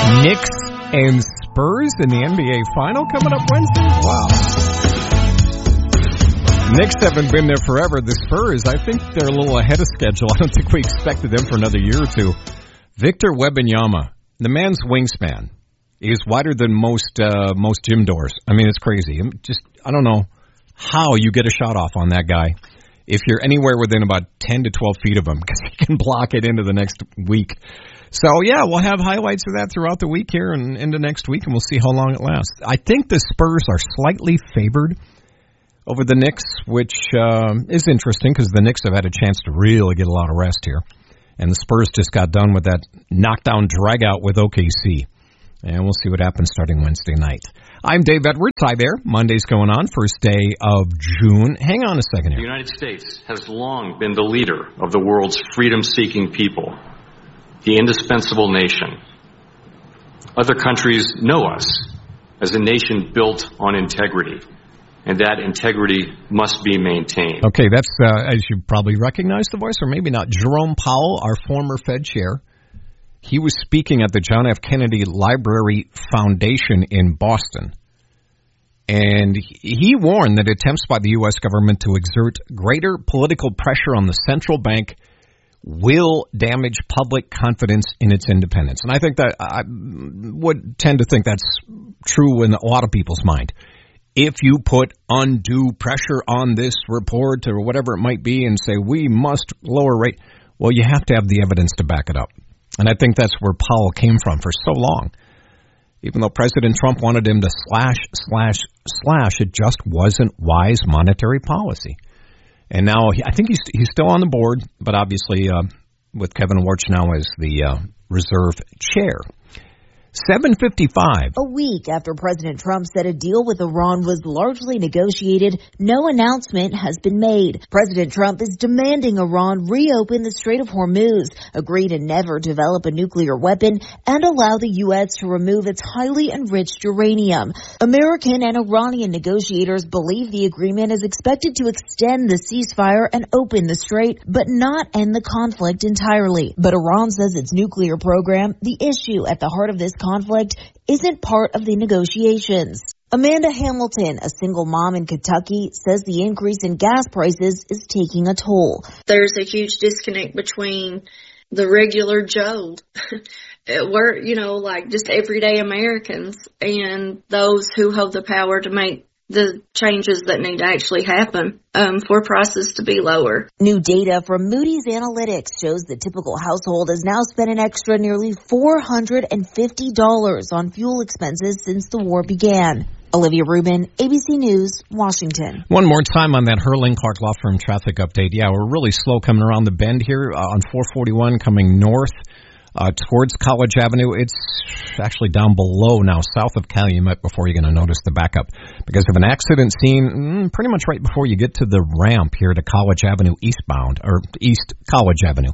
Knicks and Spurs in the NBA Final coming up Wednesday. Wow. Knicks haven't been there forever. The Spurs, I think they're a little ahead of schedule. I don't think we expected them for another year or two. Victor Wembanyama, the man's wingspan is wider than most gym doors. I mean, it's crazy. I don't know how you get a shot off on that guy if you're anywhere within about 10 to 12 feet of him, because he can block it into the next week. So, yeah, we'll have highlights of that throughout the week here and into next week, and we'll see how long it lasts. I think the Spurs are slightly favored over the Knicks, which is interesting because the Knicks have had a chance to really get a lot of rest here. And the Spurs just got done with that knockdown drag-out with OKC. And we'll see what happens starting Wednesday night. I'm Dave Edwards. Hi there. Monday's going on, first day of June. Hang on a second here. The United States has long been the leader of the world's freedom-seeking people, the indispensable nation. Other countries know us as a nation built on integrity, and that integrity must be maintained. Okay, that's, as you probably recognize the voice, or maybe not, Jerome Powell, our former Fed chair. He was speaking at the John F. Kennedy Library Foundation in Boston, and he warned that attempts by the U.S. government to exert greater political pressure on the central bank will damage public confidence in its independence. And I think that I would tend to think that's true in a lot of people's mind. If you put undue pressure on this report or whatever it might be and say we must lower rate, well, you have to have the evidence to back it up. And I think that's where Powell came from for so long. Even though President Trump wanted him to slash, it just wasn't wise monetary policy. And now I think he's still on the board, but obviously with Kevin Warsh now as the reserve chair. 7:55. A week after President Trump said a deal with Iran was largely negotiated, no announcement has been made. President Trump is demanding Iran reopen the Strait of Hormuz, agree to never develop a nuclear weapon, and allow the U.S. to remove its highly enriched uranium. American and Iranian negotiators believe the agreement is expected to extend the ceasefire and open the strait, but not end the conflict entirely. But Iran says its nuclear program, the issue at the heart of this conflict, isn't part of the negotiations. Amanda Hamilton, a single mom in Kentucky, says the increase in gas prices is taking a toll. There's a huge disconnect between the regular Joe, we're, like just everyday Americans, and those who hold the power to make the changes that need to actually happen for prices to be lower. New data from Moody's Analytics shows the typical household has now spent an extra nearly $450 on fuel expenses since the war began. Olivia Rubin, ABC News, Washington. One more time on that Hurling Clark Law Firm traffic update. Yeah, we're really slow coming around the bend here on 441 coming north. Towards College Avenue. It's actually down below now, south of Calumet, before you're going to notice the backup. Because of an accident scene pretty much right before you get to the ramp here to College Avenue eastbound, or East College Avenue.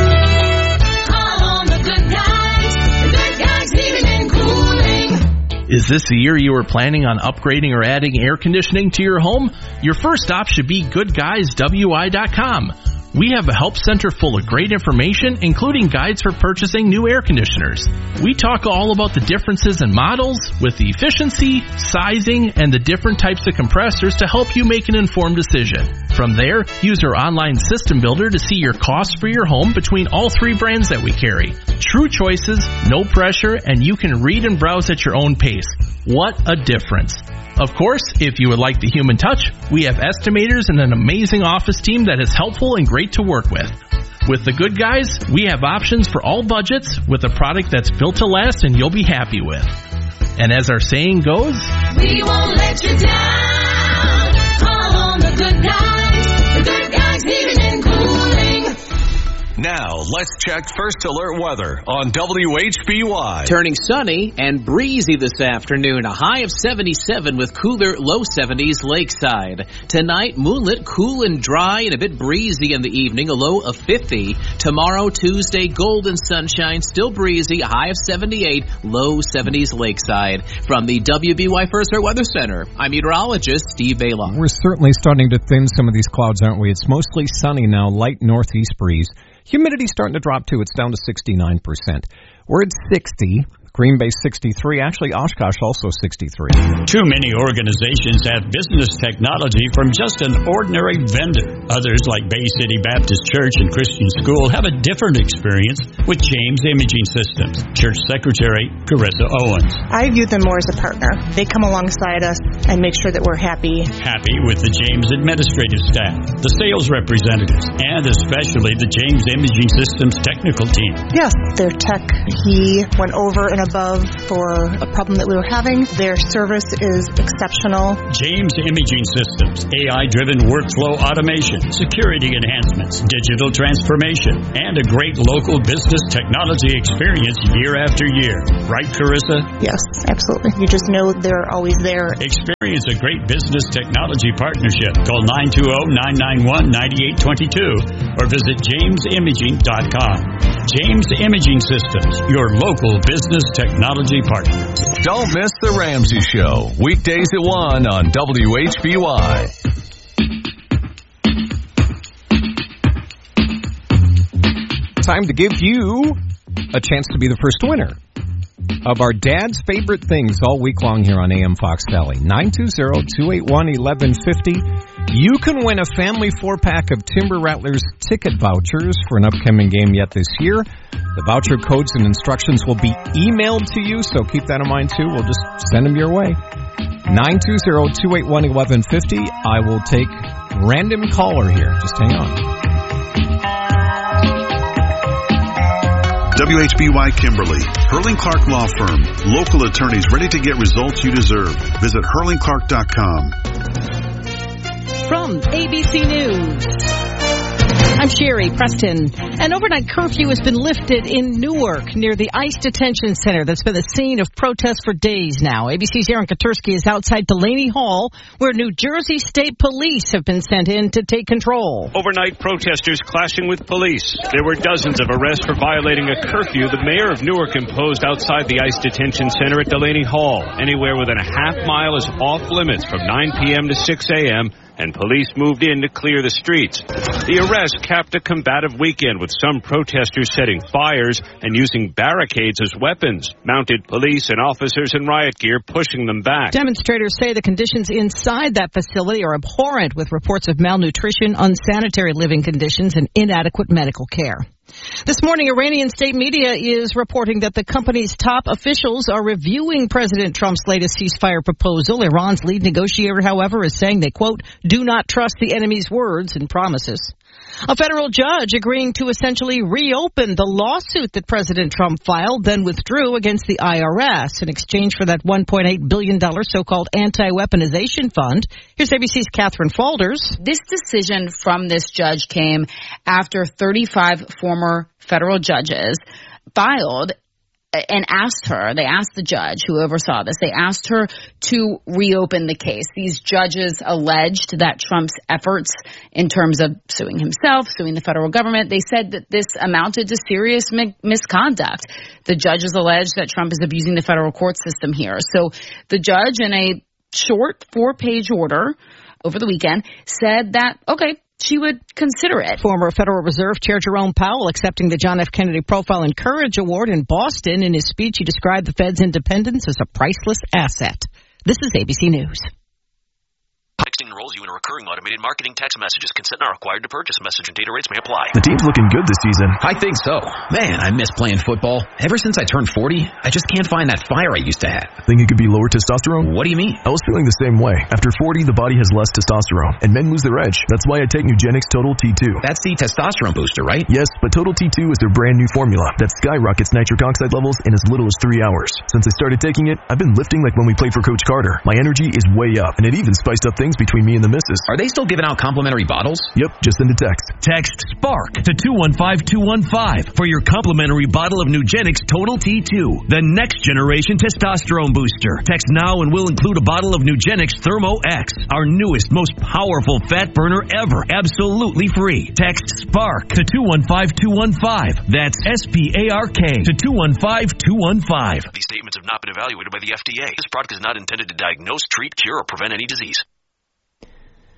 Call on the good guys heating and cooling. Is this the year you are planning on upgrading or adding air conditioning to your home? Your first stop should be goodguyswi.com. We have a help center full of great information, including guides for purchasing new air conditioners. We talk all about the differences in models, with the efficiency, sizing, and the different types of compressors to help you make an informed decision. From there, use our online system builder to see your costs for your home between all three brands that we carry. True choices, no pressure, and you can read and browse at your own pace. What a difference! Of course, if you would like the human touch, we have estimators and an amazing office team that is helpful and great to work with. With the good guys, we have options for all budgets with a product that's built to last and you'll be happy with. And as our saying goes, we won't let you down. Call on the good guys heating and cooling. Now, let's check First Alert weather on WHBY. Turning sunny and breezy this afternoon. A high of 77 with cooler low 70s lakeside. Tonight, moonlit, cool and dry and a bit breezy in the evening. A low of 50. Tomorrow, Tuesday, golden sunshine, still breezy. A high of 78, low 70s lakeside. From the WBY First Alert Weather Center, I'm meteorologist Steve Bailoff. We're certainly starting to thin some of these clouds, aren't we? It's mostly sunny now, light northeast breeze. Humidity starting to drop too. It's down to 69%. We're at 60. Green Bay 63. Actually, Oshkosh also 63. Too many organizations have business technology from just an ordinary vendor. Others, like Bay City Baptist Church and Christian School, have a different experience with James Imaging Systems. Church Secretary Carissa Owens. I view them more as a partner. They come alongside us and make sure that we're happy. Happy with the James administrative staff, the sales representatives, and especially the James Imaging Systems technical team. Yes, their tech, he went over and above for a problem that we were having. Their service is exceptional. James Imaging Systems, AI-driven workflow automation, security enhancements, digital transformation, and a great local business technology experience year after year. Right, Carissa? Yes, absolutely. You just know they're always there. Experience a great business technology partnership. Call 920-991-9822 or visit jamesimaging.com. James Imaging Systems, your local business technology partner. Don't miss The Ramsey Show, weekdays at 1 on WHBY. Time to give you a chance to be the first winner of our Dad's Favorite Things all week long here on AM Fox Valley. 920-281-1150. You can win a family 4-pack of Timber Rattlers ticket vouchers for an upcoming game yet this year. The voucher codes and instructions will be emailed to you, so keep that in mind too. We'll just send them your way. 920-281-1150. I will take random caller here. Just hang on. WHBY Kimberly, Hurling Clark Law Firm. Local attorneys ready to get results you deserve. Visit hurlingclark.com. From ABC News, I'm Sherry Preston. An overnight curfew has been lifted in Newark near the ICE detention center that's been the scene of protests for days now. ABC's Aaron Katursky is outside Delaney Hall, where New Jersey State Police have been sent in to take control. Overnight protesters clashing with police. There were dozens of arrests for violating a curfew the mayor of Newark imposed outside the ICE detention center at Delaney Hall. Anywhere within a half mile is off limits from 9 p.m. to 6 a.m., and police moved in to clear the streets. The arrest capped a combative weekend with some protesters setting fires and using barricades as weapons. Mounted police and officers in riot gear pushing them back. Demonstrators say the conditions inside that facility are abhorrent, with reports of malnutrition, unsanitary living conditions, and inadequate medical care. This morning, Iranian state media is reporting that the company's top officials are reviewing President Trump's latest ceasefire proposal. Iran's lead negotiator, however, is saying they, quote, do not trust the enemy's words and promises. A federal judge agreeing to essentially reopen the lawsuit that President Trump filed, then withdrew against the IRS in exchange for that $1.8 billion so-called anti-weaponization fund. Here's ABC's Catherine Falders. This decision from this judge came after 35 former federal judges filed and they asked the judge who oversaw this, they asked her to reopen the case. These judges alleged that Trump's efforts in terms of suing himself, suing the federal government, they said that this amounted to serious misconduct. The judges alleged that Trump is abusing the federal court system here. So the judge, in a short 4-page order over the weekend, said that, okay, she would consider it. Former Federal Reserve Chair Jerome Powell accepting the John F. Kennedy Profile and Courage Award in Boston. In his speech, he described the Fed's independence as a priceless asset. This is ABC News. Texting enrolls you in a recurring automated marketing text messages. Consent not required to purchase. Message and data rates may apply. The team's looking good this season. I think so. Man, I miss playing football. Ever since I turned 40, I just can't find that fire I used to have. Think it could be lower testosterone? What do you mean? I was feeling the same way. After 40, the body has less testosterone, and men lose their edge. That's why I take Nugenix Total T2. That's the testosterone booster, right? Yes, but Total T2 is their brand new formula that skyrockets nitric oxide levels in as little as 3 hours. Since I started taking it, I've been lifting like when we played for Coach Carter. My energy is way up, and it even spiced up things between me and the missus. Are they still giving out complimentary bottles? Yep, just send a text. Text SPARK to 215215 for your complimentary bottle of Nugenix Total T2, the next generation testosterone booster. Text now and we'll include a bottle of Nugenix Thermo X, our newest, most powerful fat burner ever, absolutely free. Text SPARK to 215215. That's SPARK to 215215. These statements have not been evaluated by the FDA. This product is not intended to diagnose, treat, cure, or prevent any disease.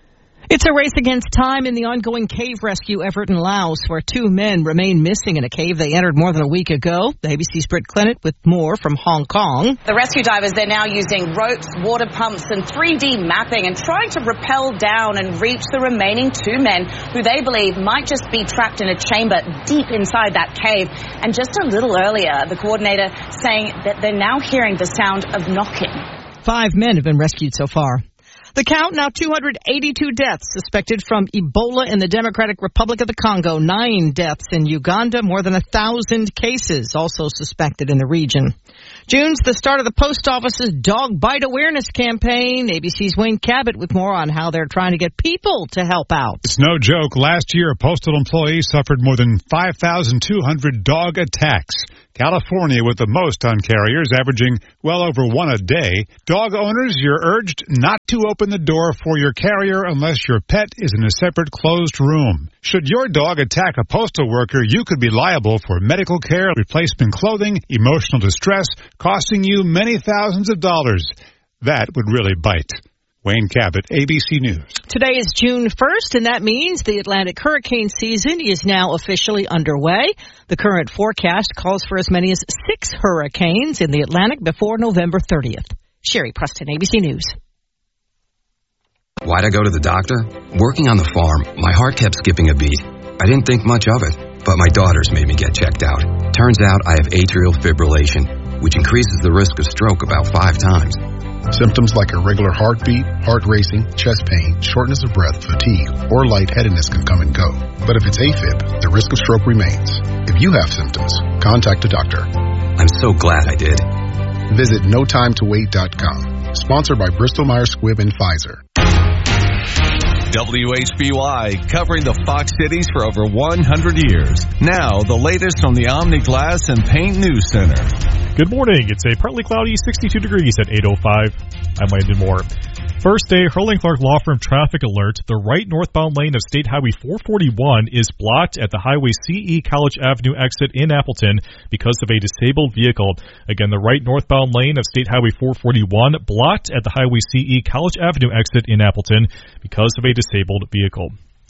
It's a race against time in the ongoing cave rescue effort in Laos, where 2 men remain missing in a cave they entered more than a week ago. The ABC's Britt Clennett with more from Hong Kong. The rescue divers, they're now using ropes, water pumps and 3D mapping and trying to rappel down and reach the remaining 2 men who they believe might just be trapped in a chamber deep inside that cave. And just a little earlier, the coordinator saying that they're now hearing the sound of knocking. 5 men have been rescued so far. The count now 282 deaths suspected from Ebola in the Democratic Republic of the Congo. 9 deaths in Uganda, more than 1,000 cases also suspected in the region. June's the start of the post office's dog bite awareness campaign. ABC's Wayne Cabot with more on how they're trying to get people to help out. It's no joke. Last year, a postal employee suffered more than 5,200 dog attacks. California with the most on carriers, averaging well over 1 a day. Dog owners, you're urged not to open the door for your carrier unless your pet is in a separate closed room. Should your dog attack a postal worker, you could be liable for medical care, replacement clothing, emotional distress, costing you many thousands of dollars. That would really bite. Wayne Cabot, ABC News. Today is June 1st, and that means the Atlantic hurricane season is now officially underway. The current forecast calls for as many as 6 hurricanes in the Atlantic before November 30th. Sherry Preston, ABC News. Why'd I go to the doctor? Working on the farm, my heart kept skipping a beat. I didn't think much of it, but my daughters made me get checked out. Turns out I have atrial fibrillation, which increases the risk of stroke about 5 times. Symptoms like irregular heartbeat, heart racing, chest pain, shortness of breath, fatigue, or lightheadedness can come and go. But if it's AFib, the risk of stroke remains. If you have symptoms, contact a doctor. I'm so glad I did. Visit NoTimeToWait.com. Sponsored by Bristol-Myers Squibb and Pfizer. WHBY, covering the Fox cities for over 100 years. Now, the latest from the Omni Glass and Paint News Center. Good morning. It's a partly cloudy 62 degrees at 8:05. I'm Landon Moore. First day, Hurling Clark Law Firm traffic alert. The right northbound lane of State Highway 441 is blocked at the Highway CE College Avenue exit in Appleton because of a disabled vehicle. Again, the right northbound lane of State Highway 441 blocked at the Highway CE College Avenue exit in Appleton because of a disabled vehicle.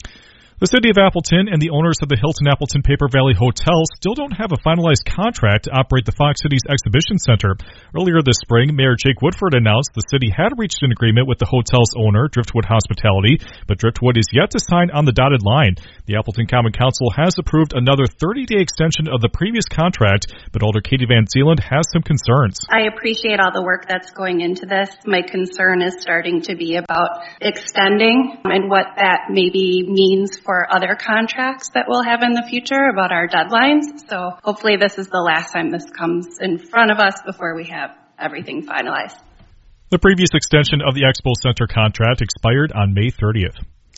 The City of Appleton and the owners of the Hilton Appleton Paper Valley Hotel still don't have a finalized contract to operate the Fox Cities Exhibition Center. Earlier this spring, Mayor Jake Woodford announced the city had reached an agreement with the hotel's owner, Driftwood Hospitality, but Driftwood is yet to sign on the dotted line. The Appleton Common Council has approved another 30-day extension of the previous contract, but Alder Katie Van Zeeland has some concerns. I appreciate all the work that's going into this. My concern is starting to be about extending and what that maybe means for other contracts that we'll have in the future about our deadlines. So hopefully this is the last time this comes in front of us before we have everything finalized. The previous extension of the Expo Center contract expired on May 30th.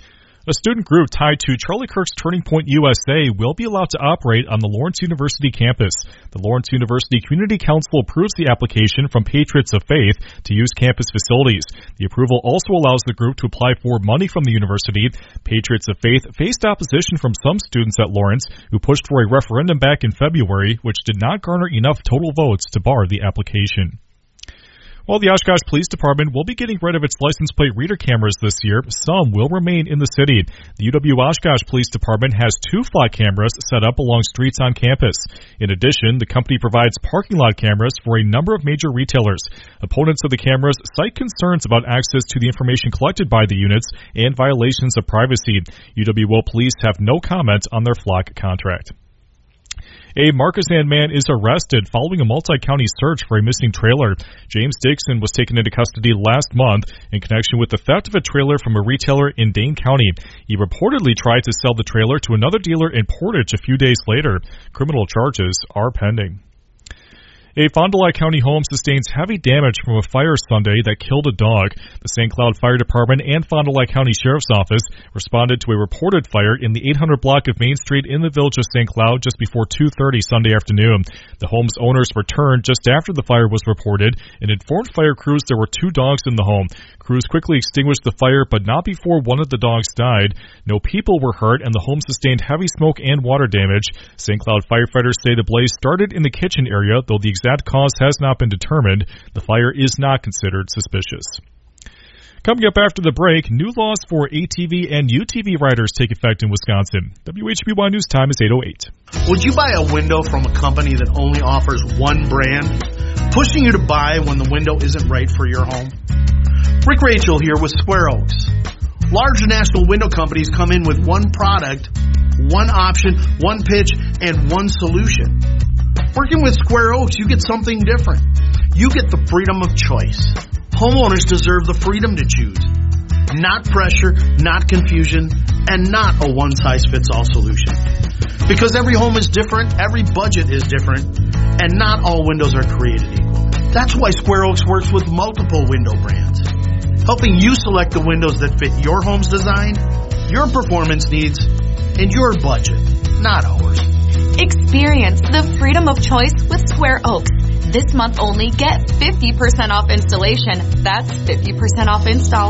A student group tied to Charlie Kirk's Turning Point USA will be allowed to operate on the Lawrence University campus. The Lawrence University Community Council approves the application from Patriots of Faith to use campus facilities. The approval also allows the group to apply for money from the university. Patriots of Faith faced opposition from some students at Lawrence who pushed for a referendum back in February, which did not garner enough total votes to bar the application. While the Oshkosh Police Department will be getting rid of its license plate reader cameras this year, some will remain in the city. The UW-Oshkosh Police Department has 2 flock cameras set up along streets on campus. In addition, the company provides parking lot cameras for a number of major retailers. Opponents of the cameras cite concerns about access to the information collected by the units and violations of privacy. UW-Will Police have no comment on their flock contract. A Marquezan man is arrested following a multi-county search for a missing trailer. James Dixon was taken into custody last month in connection with the theft of a trailer from a retailer in Dane County. He reportedly tried to sell the trailer to another dealer in Portage a few days later. Criminal charges are pending. A Fond du Lac County home sustains heavy damage from a fire Sunday that killed a dog. The St. Cloud Fire Department and Fond du Lac County Sheriff's Office responded to a reported fire in the 800 block of Main Street in the village of St. Cloud just before 2:30 Sunday afternoon. The home's owners returned just after the fire was reported and informed fire crews there were 2 dogs in the home. Crews quickly extinguished the fire, but not before one of the dogs died. No people were hurt, and the home sustained heavy smoke and water damage. St. Cloud firefighters say the blaze started in the kitchen area, though the exact cause has not been determined. The fire is not considered suspicious. Coming up after the break, new laws for ATV and UTV riders take effect in Wisconsin. WHBY News time is 8:08. Would you buy a window from a company that only offers one brand, pushing you to buy when the window isn't right for your home? Rick Rachel here with Square Oaks. Large national window companies come in with one product, one option, one pitch, and one solution. Working with Square Oaks, you get something different. You get the freedom of choice. Homeowners deserve the freedom to choose. Not pressure, not confusion, and not a one-size-fits-all solution. Because every home is different, every budget is different, and not all windows are created equal. That's why Square Oaks works with multiple window brands, helping you select the windows that fit your home's design, your performance needs, and your budget, not ours. Experience the freedom of choice with Square Oaks. This month only, get 50% off installation. That's 50% off install.